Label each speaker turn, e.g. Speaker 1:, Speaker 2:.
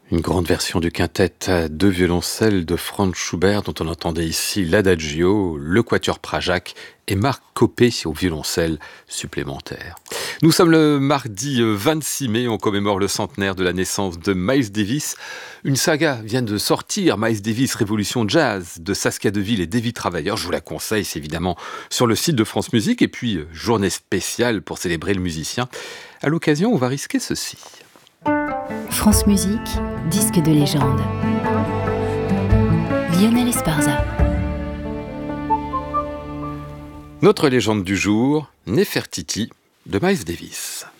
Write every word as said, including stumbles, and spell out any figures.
Speaker 1: Une grande version du quintet à deux violoncelles de Franz Schubert, dont on entendait ici l'Adagio, le Quatuor Prajac et Marc Copé au violoncelle supplémentaire. Nous sommes le mardi vingt-six mai, on commémore le centenaire de la naissance de Miles Davis. Une saga vient de sortir, Miles Davis Révolution Jazz, de Saskia Deville et Davy Travailleur. Je vous la conseille, c'est évidemment sur le site de France Musique. Et puis, journée spéciale pour célébrer le musicien. À l'occasion, on va risquer ceci.
Speaker 2: France Musique, disque de légende. Lionel Esparza.
Speaker 1: Notre légende du jour, Nefertiti de Miles Davis.